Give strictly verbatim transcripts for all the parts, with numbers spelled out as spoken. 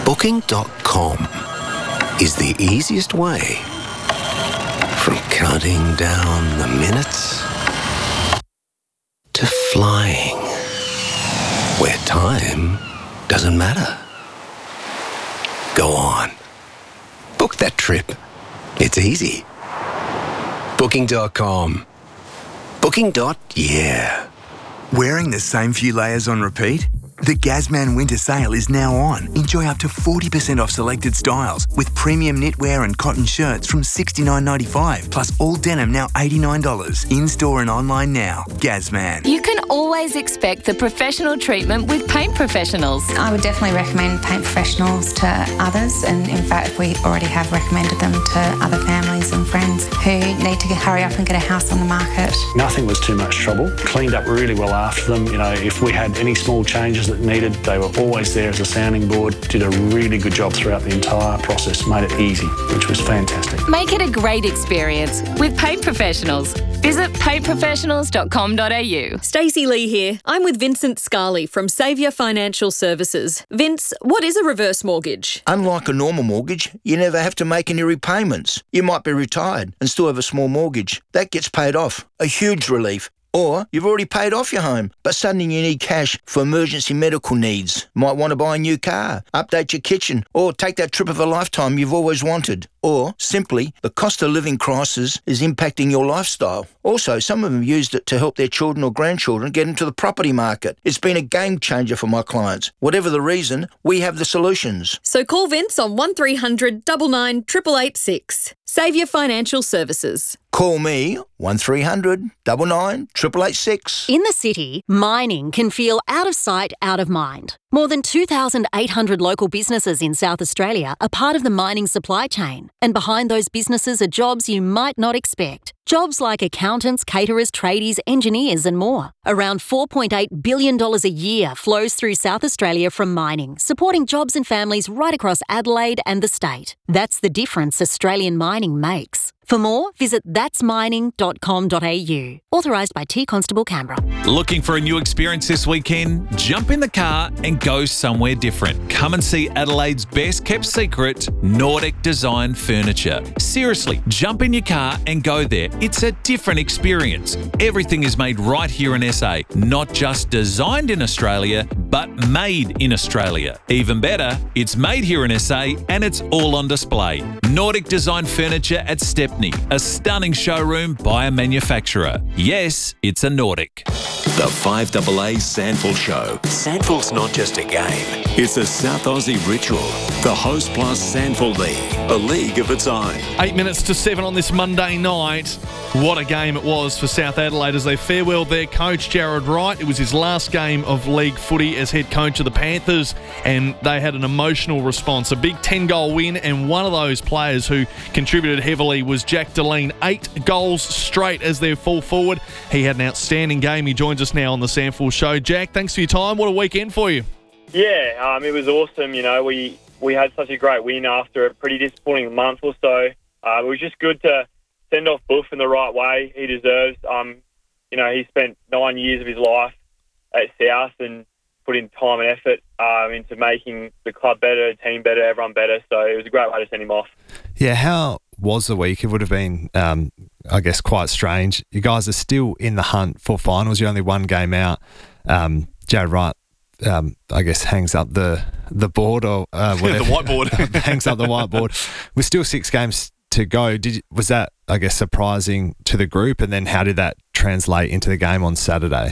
Booking dot com is the easiest way from counting down the minutes to flying where time doesn't matter. Go on. Book that trip. It's easy. Booking dot com. Booking. Yeah. Wearing the same few layers on repeat? The Gazman Winter Sale is now on. Enjoy up to forty percent off selected styles with premium knitwear and cotton shirts from sixty-nine ninety-five, plus all denim now eighty-nine dollars. In-store and online now. Gazman. You can always expect the professional treatment with Paint Professionals. I would definitely recommend Paint Professionals to others, and in fact we already have recommended them to other families and friends who need to hurry up and get a house on the market. Nothing was too much trouble. Cleaned up really well after them. You know, if we had any small changes that needed, they were always there as a sounding board. Did a really good job throughout the entire process, made it easy, which was fantastic. Make it a great experience with Paint Professionals. Visit paint professionals dot com dot a u. Stacey Lee here. I'm with Vincent Scarley from Saviour Financial Services. Vince, what is a reverse mortgage? Unlike a normal mortgage, you never have to make any repayments. You might be retired and still have a small mortgage. That gets paid off. A huge relief. Or you've already paid off your home, but suddenly you need cash for emergency medical needs. Might want to buy a new car, update your kitchen, or take that trip of a lifetime you've always wanted. Or, simply, the cost of living crisis is impacting your lifestyle. Also, some of them used it to help their children or grandchildren get into the property market. It's been a game changer for my clients. Whatever the reason, we have the solutions. So call Vince on one three hundred nine nine eight eight eight six. Saviour Financial Services. Call me, one three hundred nine nine eight eight eight six. In the city, mining can feel out of sight, out of mind. More than two thousand eight hundred local businesses in South Australia are part of the mining supply chain. And behind those businesses are jobs you might not expect. Jobs like accountants, caterers, tradies, engineers and more. Around four point eight billion dollars a year flows through South Australia from mining, supporting jobs and families right across Adelaide and the state. That's the difference Australian mining makes. For more, visit thats mining dot com dot a u. Authorised by T Constable Canberra. Looking for a new experience this weekend? Jump in the car and go somewhere different. Come and see Adelaide's best kept secret, Nordic Design Furniture. Seriously, jump in your car and go there. It's a different experience. Everything is made right here in S A. Not just designed in Australia, but made in Australia. Even better, it's made here in S A and it's all on display. Nordic Design Furniture at Stepney, a stunning showroom by a manufacturer. Yes, it's a Nordic. The five A A Sandful Show. Sandful's not just a game. It's a South Aussie ritual. The Host Plus Sandful League, a league of its own. Eight minutes to seven on this Monday night. What a game it was for South Adelaide as they farewelled their coach, Jared Wright. It was his last game of league footy as head coach of the Panthers, and they had an emotional response. A big ten-goal win, and one of those players who contributed heavily was Jack Deline. Eight goals straight as their full forward. He had an outstanding game. He joins us now on the Sandful Show. Jack, thanks for your time. What a weekend for you. Yeah, um, it was awesome. You know, we, we had such a great win after a pretty disappointing month or so. Uh, it was just good to send off Buff in the right way. He deserves. Um, you know, he spent nine years of his life at South and put in time and effort um, into making the club better, the team better, everyone better. So it was a great way to send him off. Yeah, how was the week? It would have been, um, I guess, quite strange. You guys are still in the hunt for finals. You're only one game out. Um, Jared Wright, um, I guess, hangs up the the board or uh, whatever. The whiteboard. hangs up the whiteboard. We're still six games to go. Did you, was that, I guess, surprising to the group? And then how did that translate into the game on Saturday?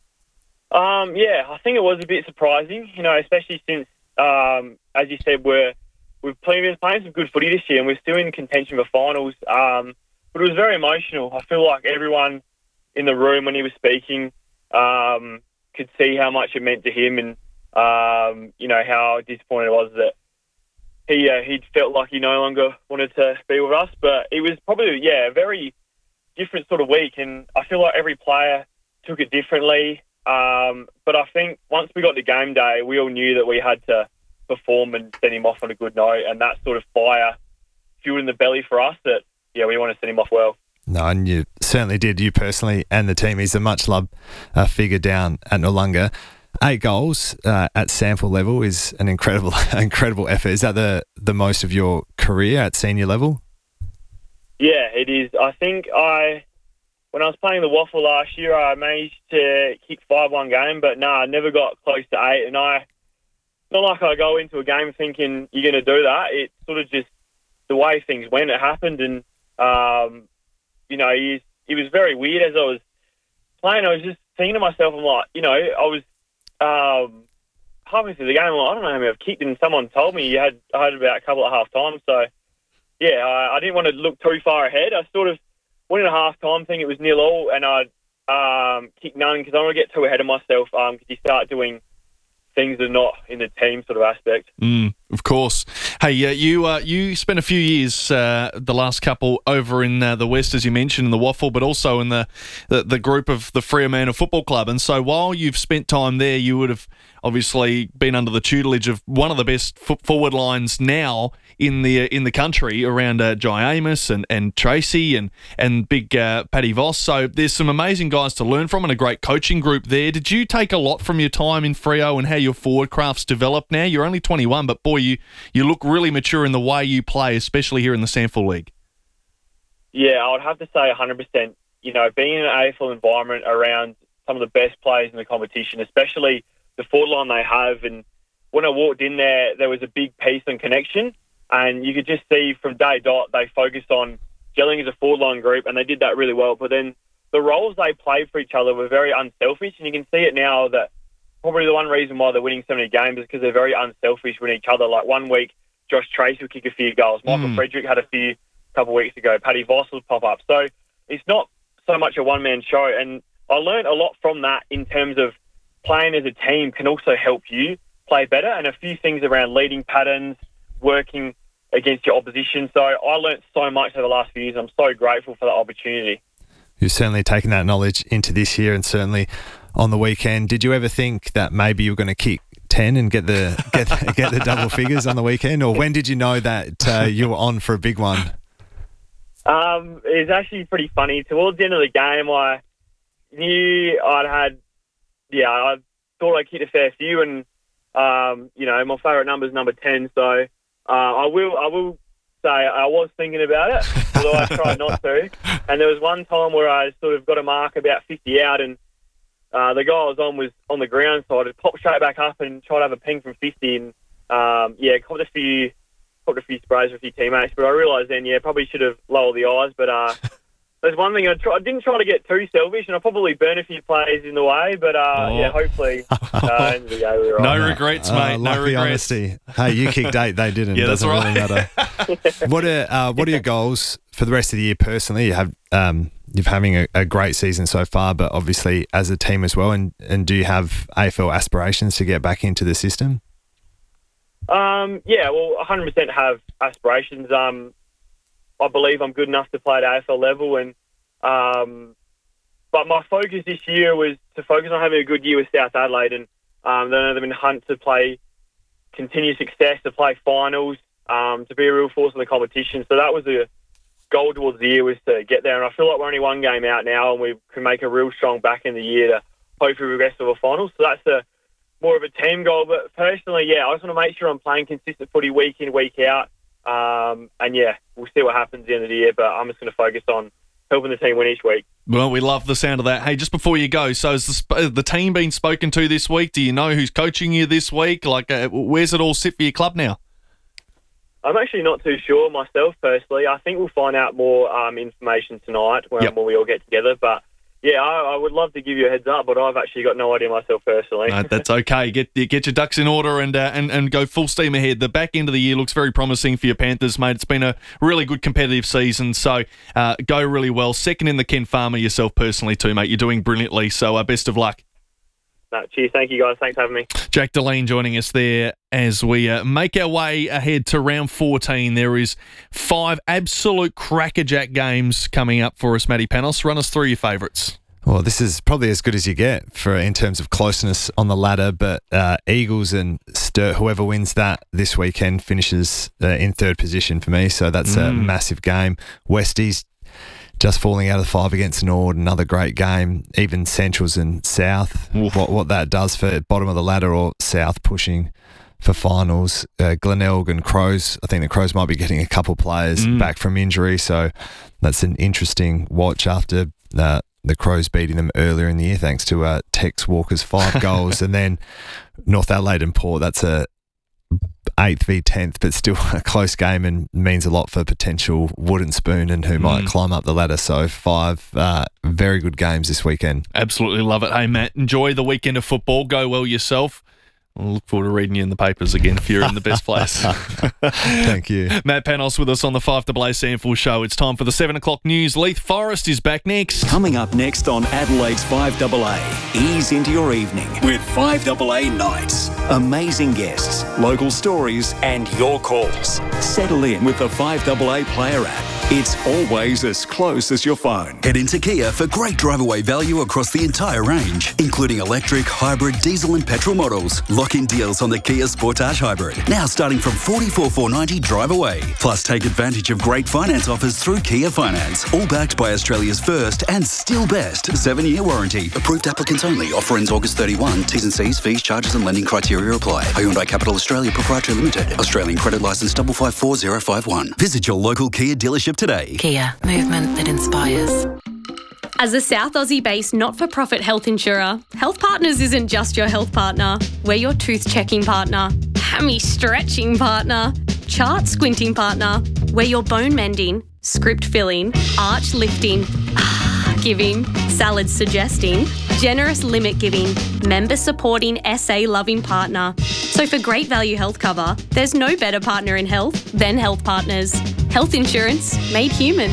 Um, yeah, I think it was a bit surprising, you know, especially since, um, as you said, we're, we've played, playing some good footy this year and we're still in contention for finals. Um, but it was very emotional. I feel like everyone in the room when he was speaking um, could see how much it meant to him and, um, you know, how disappointed it was that he uh, he felt like he no longer wanted to be with us. But it was probably, yeah, a very different sort of week. And I feel like every player took it differently. Um, but I think once we got to game day, we all knew that we had to perform and send him off on a good note. And that sort of fire fueled in the belly for us that, yeah, we want to send him off well. No, and you certainly did, you personally and the team. He's a much-loved uh, figure down at Noarlunga. Eight goals uh, at sample level is an incredible, incredible effort. Is that the, the most of your career at senior level? Yeah, it is. I think I, when I was playing the Waffle last year, I managed to kick five one game, but no, nah, I never got close to eight. And I, it's not like I go into a game thinking you're going to do that. It's sort of just the way things went. It happened, and um, you know, it, it was very weird. As I was playing, I was just thinking to myself, I'm like, you know, I was um, halfway through the game, I'm like, I don't know how many I've kicked, and someone told me you had I had about a couple at half time, so. Yeah, I, I didn't want to look too far ahead. I sort of went in a half-time thing. It was nil all, and I um, kicked none because I don't want to get too ahead of myself because um, you start doing things that are not in the team sort of aspect. Mm, of course. Hey, uh, you uh, you spent a few years, uh, the last couple, over in uh, the West, as you mentioned, in the Waffle, but also in the, the, the group of the Fremantle Football Club. And so while you've spent time there, you would have obviously been under the tutelage of one of the best foot forward lines now in the in the country around uh, Jai Amos and, and Tracy and and big uh, Paddy Voss. So there's some amazing guys to learn from and a great coaching group there. Did you take a lot from your time in Freo and how your forward craft's developed now? You're only twenty-one, but boy, you, you look really mature in the way you play, especially here in the Sandford League. Yeah, I would have to say one hundred percent. You know, being in an A F L environment around some of the best players in the competition, especially the forward line they have, and when I walked in there, there was a big peace and connection. And you could just see from day dot, they focused on gelling as a forward line group, and they did that really well. But then the roles they played for each other were very unselfish, and you can see it now that probably the one reason why they're winning so many games is because they're very unselfish with each other. Like one week, Josh Tracy would kick a few goals. Michael mm. Frederick had a few a couple of weeks ago. Paddy Voss would pop up. So it's not so much a one-man show. And I learned a lot from that in terms of playing as a team can also help you play better, and a few things around leading patterns, working against your opposition. So I learnt so much over the last few years. I'm so grateful for that opportunity. You've certainly taken that knowledge into this year, and certainly on the weekend. Did you ever think that maybe you were going to kick ten and get the get get the double figures on the weekend, or when did you know that uh, you were on for a big one? Um, it was actually pretty funny. Towards the end of the game, I knew I'd had, yeah, I thought I kicked a fair few, and um, you know, my favourite number is number ten, so. Uh, I will I will say I was thinking about it, although I tried not to. And there was one time where I sort of got a mark about fifty out, and uh, the guy I was on was on the ground, so I just popped straight back up and tried to have a ping from fifty, and um, yeah, copped a few, copped a few sprays with a few teammates. But I realised then, yeah, probably should have lowered the eyes. But uh, there's one thing I, try, I didn't try to get too selfish, and I probably burned a few players in the way. But uh, oh. yeah, hopefully, uh, end of the day we were right. No regrets, uh, mate. Like no the regrets. Honesty. Hey, you kicked eight, they didn't. Yeah, that's Doesn't right. really matter. What are uh, what are your goals for the rest of the year personally? You have um, you're having a, a great season so far, but obviously as a team as well. And, and do you have A F L aspirations to get back into the system? Um, yeah, well, one hundred percent have aspirations. Um, I believe I'm good enough to play at A F L level, and um, but my focus this year was to focus on having a good year with South Adelaide, and um, then they've been hunt to play continued success, to play finals, um, to be a real force in the competition. So that was the goal towards the year, was to get there. And I feel like we're only one game out now, and we can make a real strong back in the year to hopefully progress to a final. So that's a more of a team goal. But personally, yeah, I just want to make sure I'm playing consistent footy week in, week out. Um, and yeah, we'll see what happens at the end of the year, but I'm just going to focus on helping the team win each week. Well, we love the sound of that. Hey, just before you go, so has the, sp- the team been spoken to this week? Do you know who's coaching you this week? Like, uh, where's it all sit for your club now? I'm actually not too sure myself personally. I think we'll find out more um, information tonight when, yep. when we all get together. But yeah, I, I would love to give you a heads up, but I've actually got no idea myself personally. No, that's okay. Get get your ducks in order and, uh, and and go full steam ahead. The back end of the year looks very promising for your Panthers, mate. It's been a really good competitive season, so uh, go really well. Second in the Ken Farmer yourself personally too, mate. You're doing brilliantly, so uh, best of luck. No, cheers. Thank you, guys. Thanks for having me. Jack Deline joining us there as we uh, make our way ahead to round fourteen. There is five absolute crackerjack games coming up for us, Matty Panos. Run us through your favourites. Well, this is probably as good as you get for in terms of closeness on the ladder, but uh, Eagles and Sturt, whoever wins that this weekend finishes uh, in third position for me, so that's mm. a massive game. Westies just falling out of the five against Nord, another great game. Even Centrals and South, what what that does for bottom of the ladder or South pushing for finals. Uh, Glenelg and Crows, I think the Crows might be getting a couple players mm. back from injury, so that's an interesting watch after uh, the Crows beating them earlier in the year thanks to uh, Tex Walker's five goals. And then North Adelaide and Port, that's a eighth v tenth, but still a close game and means a lot for potential wooden spoon and who mm. might climb up the ladder. So five uh, very good games this weekend. Absolutely love it. Hey, Matt, enjoy the weekend of football. Go well yourself. I look forward to reading you in the papers again if you're in the best place. Thank you. Matt Panos with us on the five A A Sandful Show. It's time for the seven o'clock news. Leith Forrest is back next. Coming up next on Adelaide's five A A. Ease into your evening with five A A Nights. Amazing guests, local stories and your calls. Settle in with the five A A Player app. It's always as close as your phone. Head into Kia for great drive-away value across the entire range, including electric, hybrid, diesel and petrol models. Lock-in deals on the Kia Sportage Hybrid, now starting from forty-four thousand four hundred ninety dollars drive away. Plus, take advantage of great finance offers through Kia Finance, all backed by Australia's first and still best seven-year warranty. Approved applicants only. Offer ends August thirty-first. T's and C's, fees, charges and lending criteria apply. Hyundai Capital Australia Proprietary Limited. Australian credit licence five five four zero five one. Visit your local Kia dealership today. Kia, movement that inspires. As a South Aussie-based not-for-profit health insurer, Health Partners isn't just your health partner. We're your tooth-checking partner, hammy-stretching partner, chart-squinting partner. We're your bone-mending, script-filling, arch-lifting, giving, salad-suggesting, generous limit-giving, member-supporting, S A-loving partner. So for great value health cover, there's no better partner in health than Health Partners. Health insurance made human.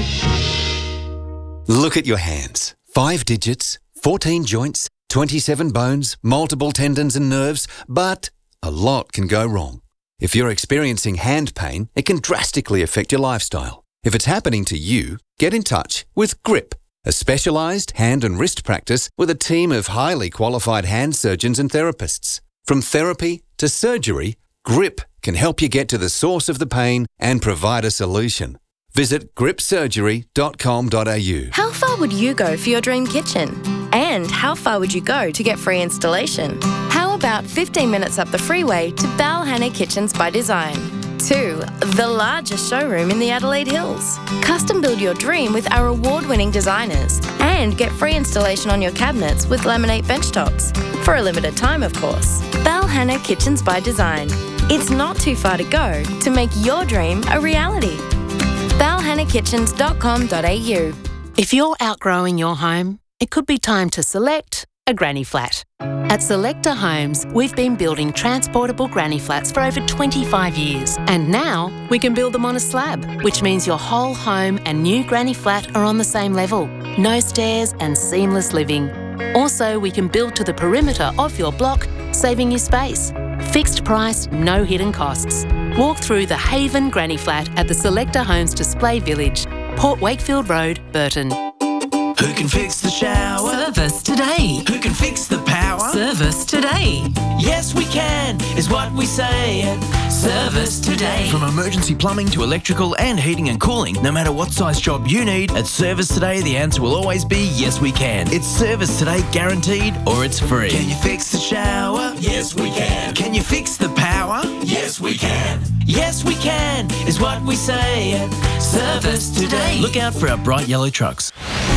Look at your hands. Five digits, fourteen joints, twenty-seven bones, multiple tendons and nerves, but a lot can go wrong. If you're experiencing hand pain, it can drastically affect your lifestyle. If it's happening to you, get in touch with Grip, a specialised hand and wrist practice with a team of highly qualified hand surgeons and therapists. From therapy to surgery, Grip can help you get to the source of the pain and provide a solution. Visit grip surgery dot com dot a u. How far would you go for your dream kitchen? And how far would you go to get free installation? How about fifteen minutes up the freeway to Balhanna Kitchens by Design? Two, the largest showroom in the Adelaide Hills. Custom build your dream with our award-winning designers and get free installation on your cabinets with laminate benchtops. For a limited time, of course. Balhanna Kitchens by Design. It's not too far to go to make your dream a reality. balhanna kitchens dot com dot a u. If you're outgrowing your home, it could be time to select a granny flat. At Selector Homes, we've been building transportable granny flats for over twenty-five years, and now we can build them on a slab, which means your whole home and new granny flat are on the same level. No stairs and seamless living. Also, we can build to the perimeter of your block, saving you space. Fixed price, no hidden costs. Walk through the Haven Granny Flat at the Selector Homes Display Village, Port Wakefield Road, Burton. Who can fix the shower? Service today. Who can fix the power? Service today. Yes, we can, is what we say at Service Today. From emergency plumbing to electrical and heating and cooling, no matter what size job you need, at Service Today, the answer will always be yes, we can. It's Service Today guaranteed or it's free. Can you fix the shower? Yes, we can. Can you fix the power? Yes, we can. Yes, we can, is what we say at Service Today. Look out for our bright yellow trucks.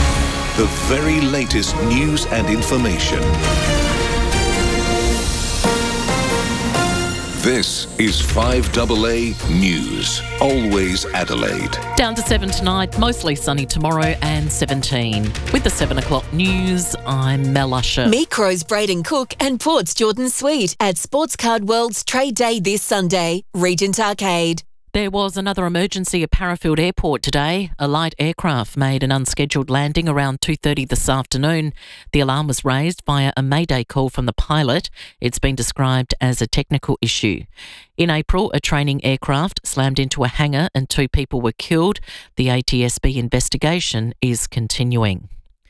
The very latest news and information. This is five A A News. Always Adelaide. Down to seven tonight, mostly sunny tomorrow and seventeen. With the seven o'clock news, I'm Mel Usher. Meet Crows Braden Cook and Port's Jordan Sweet at Sports Card World's Trade Day this Sunday, Regent Arcade. There was another emergency at Parafield Airport today. A light aircraft made an unscheduled landing around two thirty this afternoon. The alarm was raised via a mayday call from the pilot. It's been described as a technical issue. In April, a training aircraft slammed into a hangar and two people were killed. The A T S B investigation is continuing.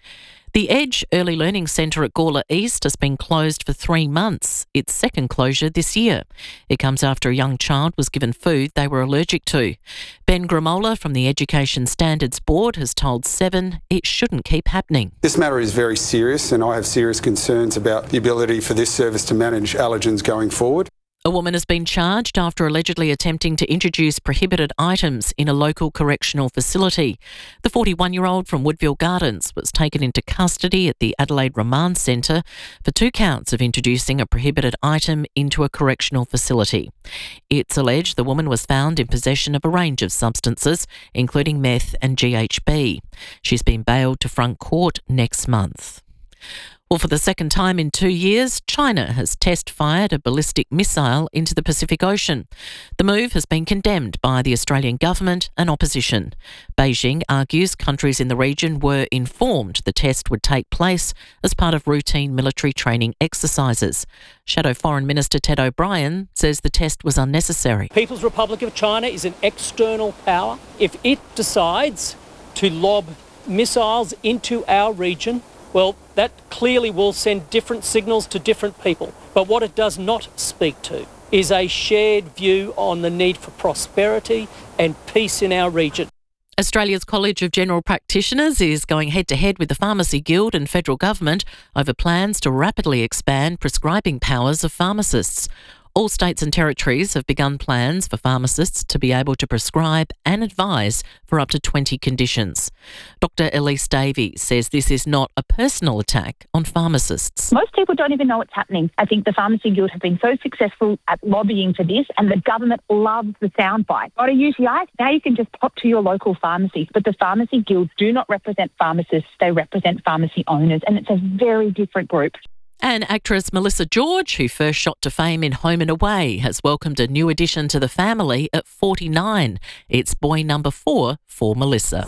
The Edge Early Learning Centre at Gawler East has been closed for three months, its second closure this year. It comes after a young child was given food they were allergic to. Ben Gramola from the Education Standards Board has told Seven it shouldn't keep happening. This matter is very serious and I have serious concerns about the ability for this service to manage allergens going forward. A woman has been charged after allegedly attempting to introduce prohibited items in a local correctional facility. The forty-one-year-old from Woodville Gardens was taken into custody at the Adelaide Remand Centre for two counts of introducing a prohibited item into a correctional facility. It's alleged the woman was found in possession of a range of substances, including meth and G H B. She's been bailed to front court next month. Well, for the second time in two years, China has test-fired a ballistic missile into the Pacific Ocean. The move has been condemned by the Australian government and opposition. Beijing argues countries in the region were informed the test would take place as part of routine military training exercises. Shadow Foreign Minister Ted O'Brien says the test was unnecessary. People's Republic of China is an external power. If it decides to lob missiles into our region, well, that clearly will send different signals to different people. But what it does not speak to is a shared view on the need for prosperity and peace in our region. Australia's College of General Practitioners is going head-to-head with the Pharmacy Guild and federal government over plans to rapidly expand prescribing powers of pharmacists. All states and territories have begun plans for pharmacists to be able to prescribe and advise for up to twenty conditions. Doctor Elise Davies says this is not a personal attack on pharmacists. Most people don't even know what's happening. I think the Pharmacy Guild have been so successful at lobbying for this, and the government loves the soundbite. Got a U T I? Now you can just pop to your local pharmacy. But the Pharmacy Guilds do not represent pharmacists, they represent pharmacy owners, and it's a very different group. And actress Melissa George, who first shot to fame in Home and Away, has welcomed a new addition to the family at forty-nine. It's boy number four for Melissa.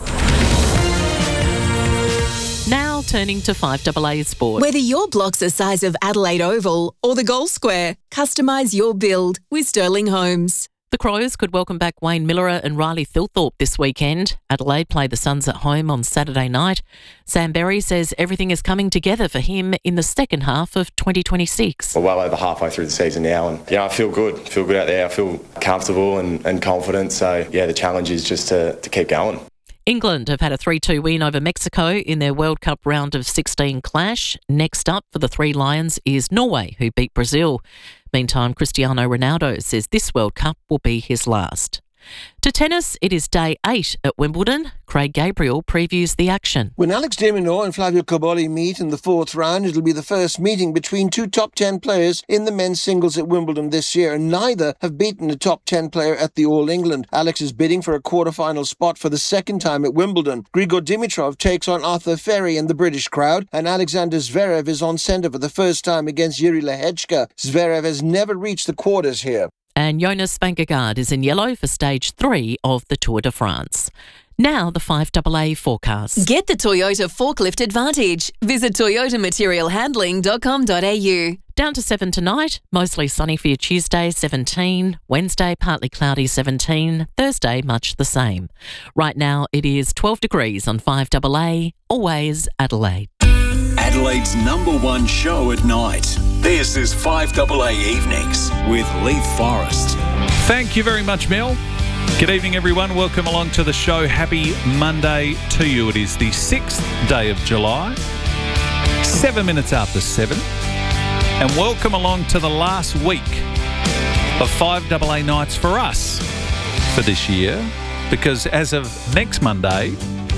Now turning to five A A Sport. Whether your block's the size of Adelaide Oval or the Gold Square, customise your build with Sterling Homes. The Crows could welcome back Wayne Millerer and Riley Thilthorpe this weekend. Adelaide play the Suns at home on Saturday night. Sam Berry says everything is coming together for him in the second half of twenty twenty-six. We're well over halfway through the season now, and yeah, I feel good. I feel good out there. I feel comfortable and, and confident. So yeah, the challenge is just to, to keep going. England have had a three two win over Mexico in their World Cup round of sixteen clash. Next up for the Three Lions is Norway, who beat Brazil. Meantime, Cristiano Ronaldo says this World Cup will be his last. To tennis, it is day eight at Wimbledon. Craig Gabriel previews the action. When Alex de Minaur and Flavio Cobolli meet in the fourth round, it'll be the first meeting between two top ten players in the men's singles at Wimbledon this year, and neither have beaten a top ten player at the All England. Alex is bidding for a quarter-final spot for the second time at Wimbledon. Grigor Dimitrov takes on Arthur Ferry in the British crowd, and Alexander Zverev is on centre for the first time against Yuri Lehechka. Zverev has never reached the quarters here. And Jonas Vingegaard is in yellow for stage three of the Tour de France. Now the five A A forecast. Get the Toyota Forklift Advantage. Visit toyota material handling dot com dot a u. Down to seven tonight, mostly sunny for your Tuesday, seventeen. Wednesday, partly cloudy, seventeen. Thursday, much the same. Right now, it is twelve degrees on five A A, always Adelaide. Adelaide's number one show at night. This is five A A Evenings with Leith Forrest. Thank you very much, Mel. Good evening, everyone. Welcome along to the show. Happy Monday to you. It is the sixth day of July, seven minutes after seven. And welcome along to the last week of five A A nights for us for this year, because as of next Monday,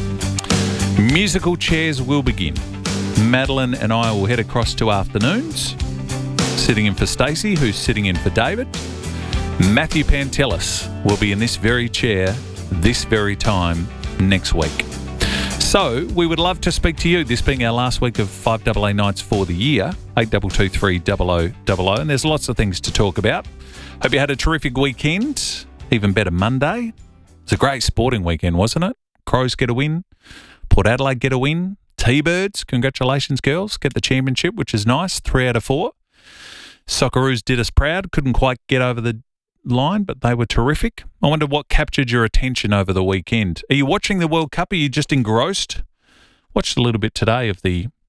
musical chairs will begin. Madeline and I will head across to afternoons, sitting in for Stacey, who's sitting in for David. Matthew Pantelis will be in this very chair, this very time next week. So we would love to speak to you, this being our last week of five A A nights for the year, eight two two three double oh double oh, and there's lots of things to talk about. Hope you had a terrific weekend, even better Monday. It's a great sporting weekend, wasn't it? Crows get a win, Port Adelaide get a win, T-Birds, congratulations girls, get the championship, which is nice, three out of four. Socceroos did us proud, couldn't quite get over the line, but they were terrific. I wonder what captured your attention over the weekend. Are you watching the World Cup? Are you just engrossed? Watched a little bit today of the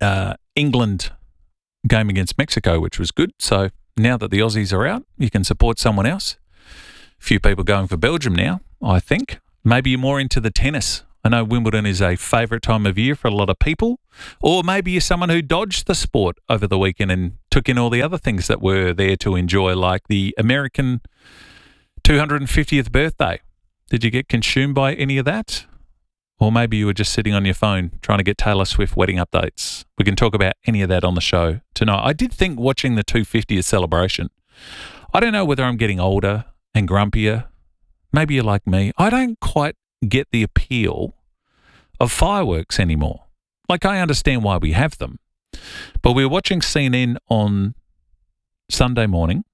uh, England game against Mexico, which was good. So now that the Aussies are out, you can support someone else. A few people going for Belgium now, I think. Maybe you're more into the tennis. I know Wimbledon is a favourite time of year for a lot of people. Or maybe you're someone who dodged the sport over the weekend and took in all the other things that were there to enjoy, like the American two hundred fiftieth birthday. Did you get consumed by any of that? Or maybe you were just sitting on your phone trying to get Taylor Swift wedding updates. We can talk about any of that on the show tonight. I did think watching the two hundred fiftieth celebration, I don't know whether I'm getting older and grumpier. Maybe you're like me. I don't quite get the appeal of fireworks anymore. Like, I understand why we have them. But we were watching C N N on Sunday morning,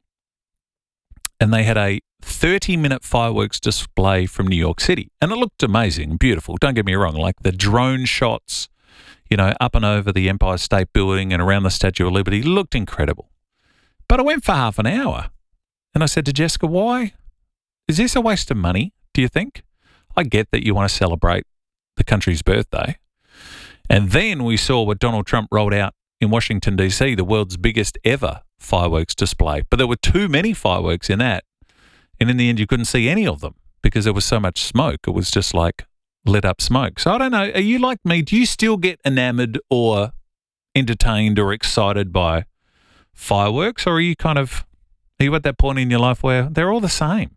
and they had a thirty-minute fireworks display from New York City. And it looked amazing and beautiful. Don't get me wrong. Like the drone shots, you know, up and over the Empire State Building and around the Statue of Liberty looked incredible. But I went for half an hour. And I said to Jessica, why? Is this a waste of money, do you think? I get that you want to celebrate the country's birthday. And then we saw what Donald Trump rolled out in Washington, D C, the world's biggest ever fireworks display. But there were too many fireworks in that. And in the end, you couldn't see any of them because there was so much smoke. It was just like lit up smoke. So I don't know. Are you like me? Do you still get enamored or entertained or excited by fireworks? Or are you kind of, are you at that point in your life where they're all the same?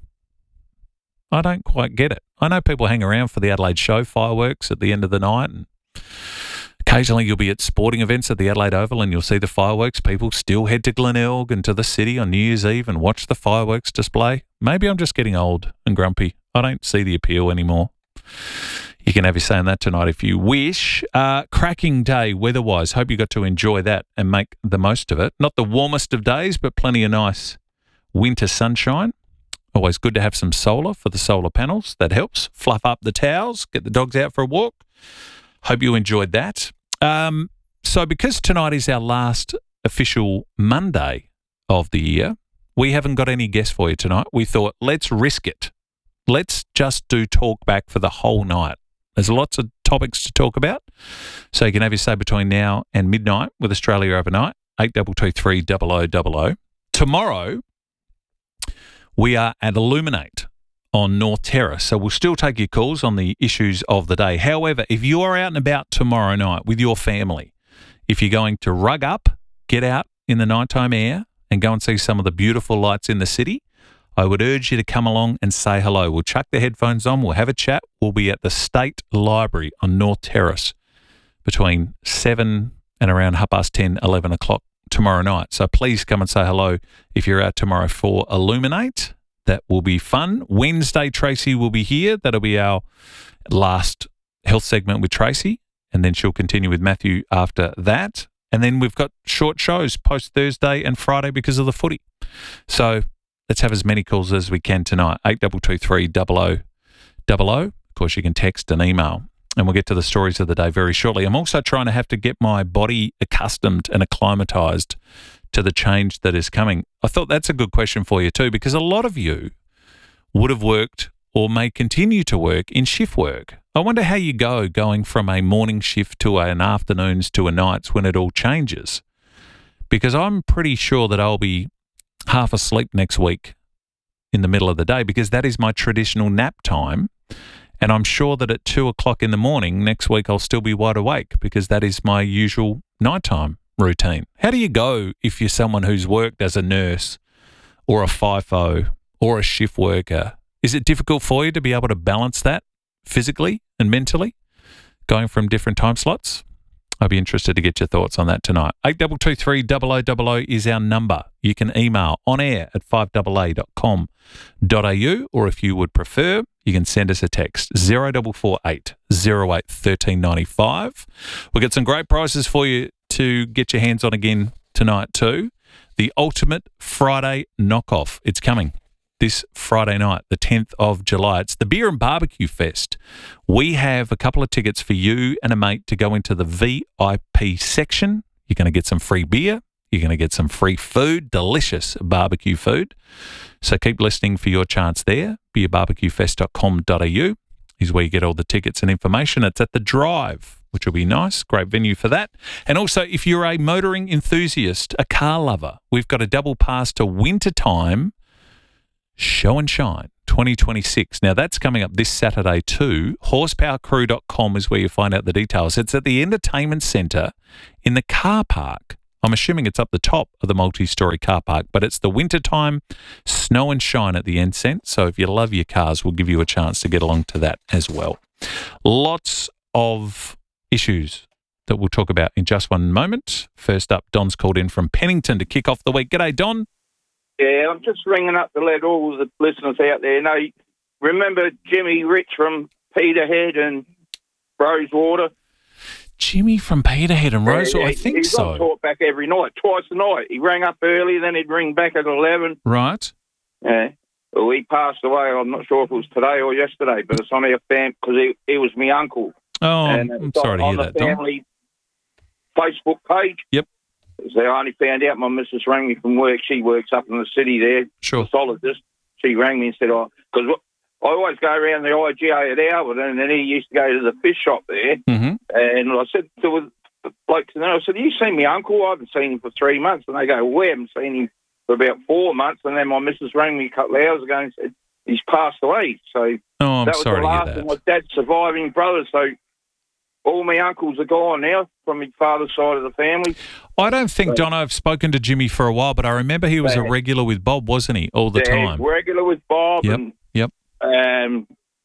I don't quite get it. I know people hang around for the Adelaide Show fireworks at the end of the night, and occasionally you'll be at sporting events at the Adelaide Oval and you'll see the fireworks. People still head to Glenelg and to the city on New Year's Eve and watch the fireworks display. Maybe I'm just getting old and grumpy. I don't see the appeal anymore. You can have your say on that tonight if you wish. Uh, cracking day weather-wise. Hope you got to enjoy that and make the most of it. Not the warmest of days, but plenty of nice winter sunshine. Always good to have some solar for the solar panels. That helps. Fluff up the towels, get the dogs out for a walk. Hope you enjoyed that. Um, so because tonight is our last official Monday of the year, we haven't got any guests for you tonight. We thought, let's risk it. Let's just do talk back for the whole night. There's lots of topics to talk about. So you can have your say between now and midnight with Australia Overnight, eight two two three double oh double oh. Tomorrow, we are at Illuminate on North Terrace, so we'll still take your calls on the issues of the day. However, if you are out and about tomorrow night with your family, if you're going to rug up, get out in the nighttime air and go and see some of the beautiful lights in the city, I would urge you to come along and say hello. We'll chuck the headphones on, we'll have a chat. We'll be at the State Library on North Terrace between seven and around half past ten, eleven o'clock tomorrow night. So please come and say hello if you're out tomorrow for Illuminate. That will be fun. Wednesday, Tracy will be here. That'll be our last health segment with Tracy, and then she'll continue with Matthew after that. And then we've got short shows post Thursday and Friday because of the footy. So let's have as many calls as we can tonight. eight two two three double oh double oh. Of course, you can text and email. And we'll get to the stories of the day very shortly. I'm also trying to have to get my body accustomed and acclimatized to the change that is coming. I thought that's a good question for you too, because a lot of you would have worked or may continue to work in shift work. I wonder how you go going from a morning shift to an afternoons to a nights when it all changes. Because I'm pretty sure that I'll be half asleep next week in the middle of the day because that is my traditional nap time. And I'm sure that at two o'clock in the morning next week, I'll still be wide awake because that is my usual nighttime routine. How do you go if you're someone who's worked as a nurse or a FIFO or a shift worker? Is it difficult for you to be able to balance that physically and mentally, going from different time slots? I'd be interested to get your thoughts on that tonight. eight two two three double oh double oh is our number. You can email on air at five a a dot com dot a u, or if you would prefer, you can send us a text zero four four eight zero eight one three nine five. We'll get some great prizes for you to get your hands on again tonight too. The Ultimate Friday Knockoff. It's coming this Friday night, the tenth of July. It's the Beer and Barbecue Fest. We have a couple of tickets for you and a mate to go into the V I P section. You're going to get some free beer. You're going to get some free food, delicious barbecue food. So keep listening for your chance there. beer barbecue fest dot com dot a u is where you get all the tickets and information. It's at the Drive which will be nice. Great venue for that. And also, if you're a motoring enthusiast, a car lover, we've got a double pass to Wintertime Show and Shine twenty twenty-six. Now, that's coming up this Saturday too. horsepower crew dot com is where you find out the details. It's at the Entertainment Centre in the car park. I'm assuming it's up the top of the multi-storey car park, but it's the Wintertime Snow and Shine at the Encent. So if you love your cars, we'll give you a chance to get along to that as well. Lots of issues that we'll talk about in just one moment. First up, Don's called in from Pennington to kick off the week. G'day, Don. Yeah, I'm just ringing up to let all the listeners out there know. Remember Jimmy Rich from Peterhead and Rosewater? Jimmy from Peterhead and Rosewater, yeah, I think he's so. He's on talk back every night, twice a night. He rang up early, then he'd ring back at eleven. Right. Yeah. Well, he passed away. I'm not sure if it was today or yesterday, but it's on our family because he, he was my uncle. Oh, and I'm sorry to hear that, Don. On the family Facebook page. Yep. So I only found out my missus rang me from work. She works up in the city there. Sure. Pathologist. She rang me and said, oh, because I always go around the I G A at Alberton, and then he used to go to the fish shop there. Mm-hmm. And I said to the bloke, I said, have you seen my uncle? I haven't seen him for three months. And they go, we haven't seen him for about four months. And then my missus rang me a couple of hours ago and said, he's passed away. So oh, I'm that was sorry the to hear last that. of my dad's surviving brothers. So all my uncles are gone now from my father's side of the family. I don't think, Don, I've spoken to Jimmy for a while, but I remember he was yeah. a regular with Bob, wasn't he, all the yeah, time? regular with Bob yep. and yep. um,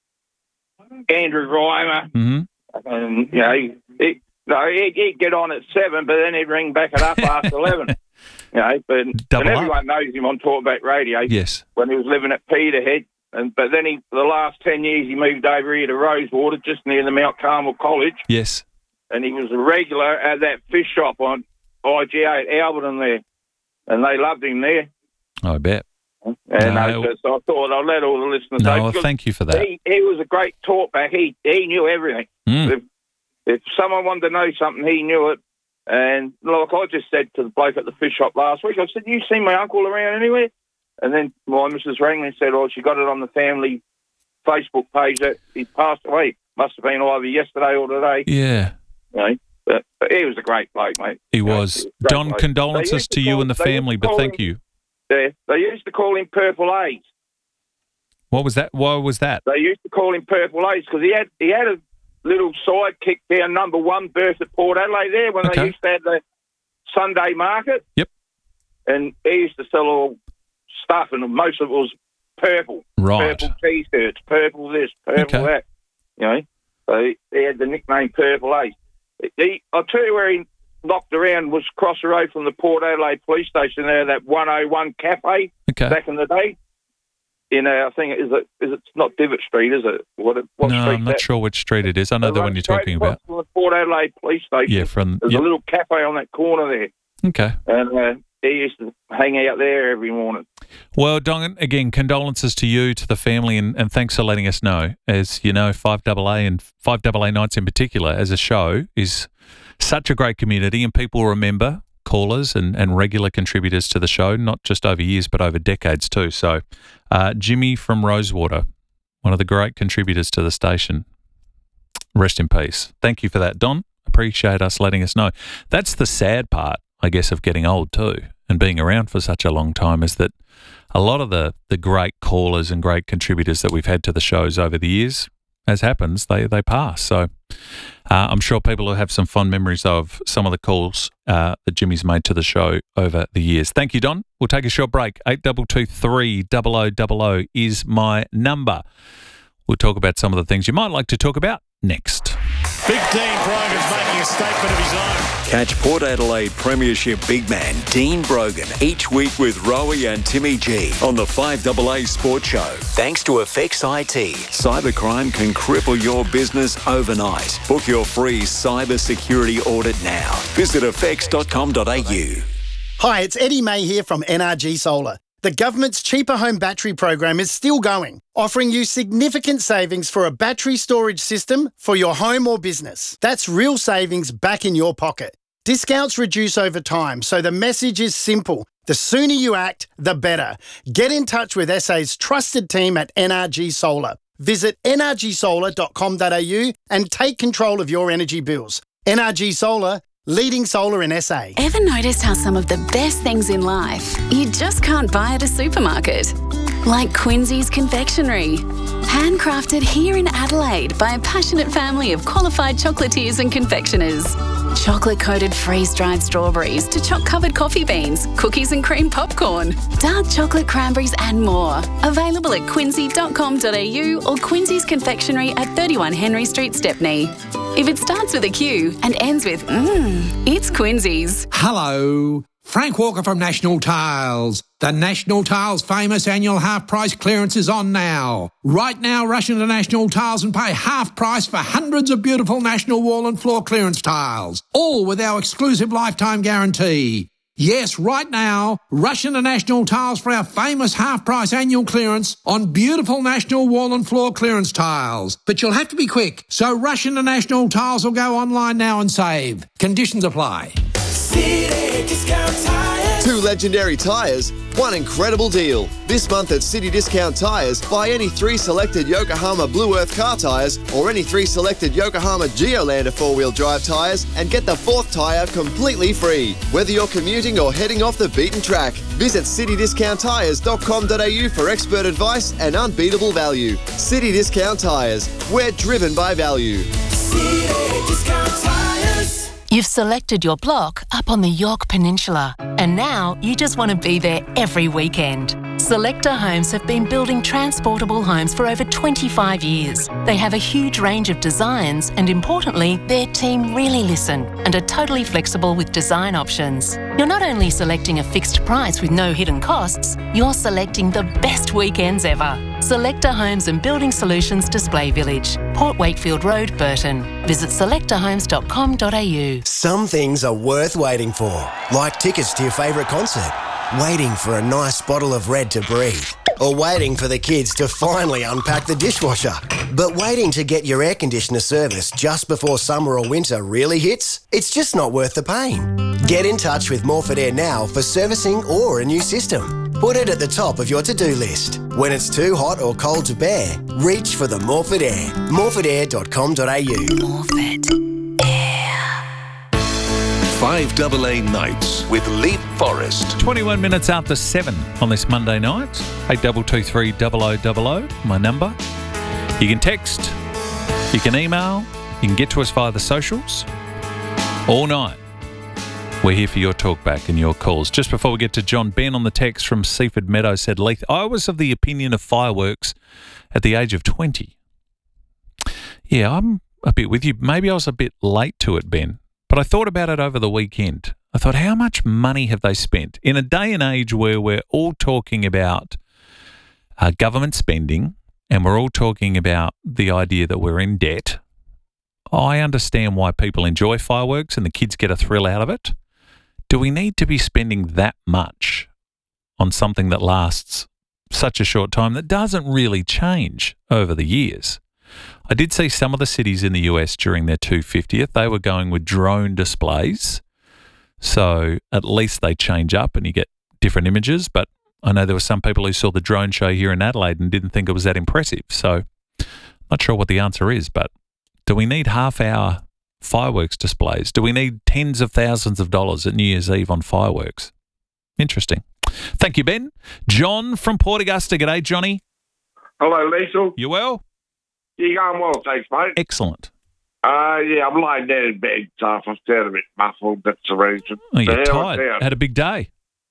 Andrew Reimer. Mm-hmm. And, you know, he, he, no, he'd, he'd get on at seven, but then he'd ring back at half past eleven. You know, but Double and up. everyone knows him on Talkback Radio. Yes. When he was living at Peterhead. And, but then he, for the last ten years, he moved over here to Rosewater, just near the Mount Carmel College. Yes. And he was a regular at that fish shop on I G A at Alberton there. And they loved him there. I bet. And No. uh, so I thought I'd let all the listeners No, know. well, because thank you for that. He, he was a great talkback. He he knew everything. Mm. If, if someone wanted to know something, he knew it. And like I just said to the bloke at the fish shop last week, I said, you seen my uncle around anywhere? And then my missus rang me and said, oh, she got it on the family Facebook page that he passed away. Must have been either yesterday or today. Yeah. You know, but, but he was a great bloke, mate. He You know, was. he was a great Don, bloke. condolences They used to you call- and the they used family, to but call thank him- you. Yeah, they used to call him Purple Ace. What was that? Why was that? They used to call him Purple Ace because he had he had a little sidekick down number one berth at Port Adelaide there when Okay. they used to have the Sunday market. Yep. And he used to sell all stuff, and most of it was purple. Right. Purple T-shirts, purple this, purple Okay. that. You know, so he, he had the nickname Purple Ace. He, I'll tell you where he knocked around was across the road from the Port Adelaide police station there, that one oh one Cafe Okay. back in the day. In, uh, I think, is it, is it not Divot Street, is it? What, what no, street I'm not that? sure which street it is. I know the one you're Straight talking across about. From the Port Adelaide police station. Yeah, from... There's Yep. a little cafe on that corner there. Okay. And uh, he used to hang out there every morning. Well, Don, again, condolences to you, to the family, and, and thanks for letting us know. As you know, five A A and five A A Nights in particular, as a show, is such a great community, and people remember callers and, and regular contributors to the show, not just over years, but over decades too. So uh, Jimmy from Rosewater, one of the great contributors to the station, rest in peace. Thank you for that, Don. Appreciate us letting us know. That's the sad part, I guess, of getting old too and being around for such a long time, is that a lot of the, the great callers and great contributors that we've had to the shows over the years, as happens, they, they pass. So uh, I'm sure people will have some fond memories of some of the calls uh, that Jimmy's made to the show over the years. Thank you, Don. We'll take a short break. eight two two three, double oh double oh is my number. We'll talk about some of the things you might like to talk about next. Big Dean Brogan's making a statement of his own. Catch Port Adelaide Premiership big man Dean Brogan each week with Rowie and Timmy G on the five A A Sports Show. Thanks to Effects I T. Cybercrime can cripple your business overnight. Book your free cyber security audit now. Visit effects dot com dot a u. Hi, it's Eddie May here from N R G Solar. The government's Cheaper Home Battery program is still going, offering you significant savings for a battery storage system for your home or business. That's real savings back in your pocket. Discounts reduce over time, so the message is simple. The sooner you act, the better. Get in touch with S A's trusted team at N R G Solar. Visit n r g solar dot com dot a u and take control of your energy bills. N R G Solar, leading solar in S A. Ever noticed how some of the best things in life you just can't buy at a supermarket? Like Quincy's Confectionery. Handcrafted here in Adelaide by a passionate family of qualified chocolatiers and confectioners. Chocolate-coated freeze-dried strawberries to choc-covered coffee beans, cookies and cream popcorn, dark chocolate cranberries and more. Available at quincy dot com dot a u or Quincy's Confectionery at thirty-one Henry Street, Stepney. If it starts with a Q and ends with mmm, it's Quincy's. Hello. Frank Walker from National Tiles. The National Tiles famous annual half-price clearance is on now. Right now, rush into National Tiles and pay half price for hundreds of beautiful national wall and floor clearance tiles, all with our exclusive lifetime guarantee. Yes, right now, rush into National Tiles for our famous half-price annual clearance on beautiful national wall and floor clearance tiles. But you'll have to be quick, so rush into National Tiles or go online now and save. Conditions apply. City Discount Tires. Two legendary tyres, one incredible deal. This month at City Discount Tyres, buy any three selected Yokohama Blue Earth car tyres or any three selected Yokohama Geolander four-wheel drive tyres and get the fourth tyre completely free. Whether you're commuting or heading off the beaten track, visit city discount tyres dot com dot a u for expert advice and unbeatable value. City Discount Tyres, we're driven by value. City Discount Tires. You've selected your block up on the York Peninsula, and now you just want to be there every weekend. Selector Homes have been building transportable homes for over twenty-five years. They have a huge range of designs, and importantly, their team really listen and are totally flexible with design options. You're not only selecting a fixed price with no hidden costs, you're selecting the best weekends ever. Selector Homes and Building Solutions Display Village, Port Wakefield Road, Burton. Visit selector homes dot com dot a u. Some things are worth waiting for, like tickets to your favourite concert, waiting for a nice bottle of Red to breathe, or waiting for the kids to finally unpack the dishwasher. But waiting to get your air conditioner serviced just before summer or winter really hits? It's just not worth the pain. Get in touch with Morford Air now for servicing or a new system. Put it at the top of your to-do list. When it's too hot or cold to bear, reach for the Morford Air. morford air dot com dot a u. Morford. five double A Nights with Leap Forest. twenty-one minutes after seven on this Monday night. eight two two three double oh double oh, my number. You can text, you can email, you can get to us via the socials. All night, we're here for your talkback and your calls. Just before we get to John, Ben on the text from Seaford Meadows said, Leith, I was of the opinion of fireworks at the age of twenty. Yeah, I'm a bit with you. Maybe I was a bit late to it, Ben. But I thought about it over the weekend. I thought, how much money have they spent? In a day and age where we're all talking about uh, government spending and we're all talking about the idea that we're in debt, I understand why people enjoy fireworks and the kids get a thrill out of it. Do we need to be spending that much on something that lasts such a short time that doesn't really change over the years? I did see some of the cities in the U S during their two hundred fiftieth. They were going with drone displays. So at least they change up and you get different images. But I know there were some people who saw the drone show here in Adelaide and didn't think it was that impressive. So not sure what the answer is, but do we need half-hour fireworks displays? Do we need tens of thousands of dollars at New Year's Eve on fireworks? Interesting. Thank you, Ben. John from Port Augusta. G'day, Johnny. Hello, Liesl. You well? You going well, thanks, mate. Excellent. Uh, yeah, I'm lying down in bed, so if I sound a bit muffled, that's the reason. Oh, you're So, tired. Had a big day.